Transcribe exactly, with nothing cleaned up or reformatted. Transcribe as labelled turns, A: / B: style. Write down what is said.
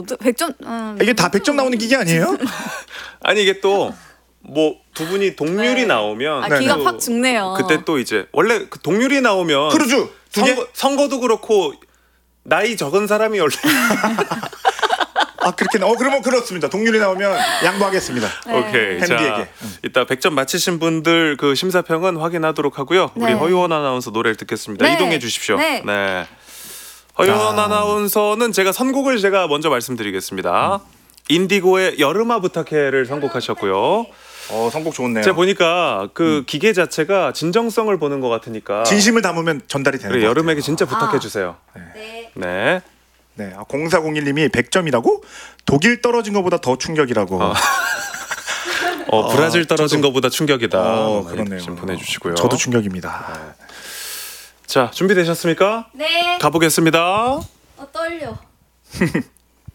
A: 어떠 백 점 음,
B: 이게 다 백 점 나오는 기계 아니에요?
C: 아니 이게 또 뭐 두 분이 동률이
A: 네.
C: 나오면
A: 아, 기가
C: 또
A: 팍 죽네요.
C: 그때 또 이제 원래 그 동률이 나오면
B: 크루즈 두 개?
C: 선거, 선거도 그렇고 나이 적은 사람이 원래
B: 아 그렇게 나- 어 그러면 그렇습니다. 동률이 나오면 양보하겠습니다.
A: 네.
C: 오케이. 자,
B: 팬디에게.
C: 이따 백 점 맞히신 분들 그 심사평은 확인하도록 하고요. 우리
A: 네.
C: 허유원 아나운서 노래를 듣겠습니다.
A: 네.
C: 이동해 주십시오.
A: 네.
C: 허유원
B: 아.
C: 아나운서는 제가 선곡을 제가 먼저 말씀드리겠습니다. 인디고의 여름아 부탁해를 선곡하셨고요.
B: 어 선곡 좋네요.
C: 제가 보니까 그 기계 자체가 진정성을 보는 것 같으니까
B: 진심을 담으면 전달이 되는
C: 그래,
B: 것
C: 여름에게
B: 같아요.
C: 진짜 부탁해
A: 아.
C: 주세요.
A: 네.
C: 네.
B: 네, 아, 공사공일님이 백 점이라고? 독일 떨어진 것보다 더 충격이라고.
C: 어. 어, 브라질 떨어진 것보다 충격이다.
B: 어,
C: 많이
B: 그렇네요.
C: 좀 보내주시고요.
B: 저도 충격입니다.
C: 자, 준비되셨습니까?
A: 네.
C: 가보겠습니다.
A: 어, 떨려.